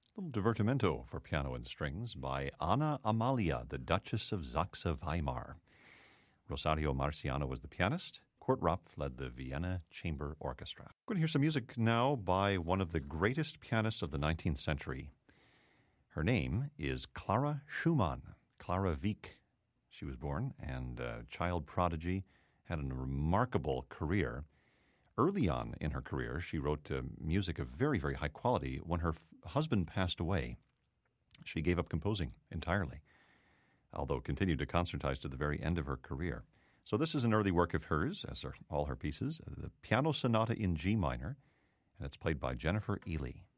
A little divertimento for piano and strings by Anna Amalia, the Duchess of Saxe-Weimar. Rosario Marciano was the pianist. Kurt Rupf led the Vienna Chamber Orchestra. We're going to hear some music now by one of the greatest pianists of the 19th century. Her name is Clara Schumann. Clara Wieck, she was born, and a child prodigy, had a remarkable career. Early on in her career, she wrote music of very, very high quality. When her husband passed away, she gave up composing entirely, although continued to concertize to the very end of her career. So this is an early work of hers, as are all her pieces, the Piano Sonata in G minor, and it's played by Jennifer Ely.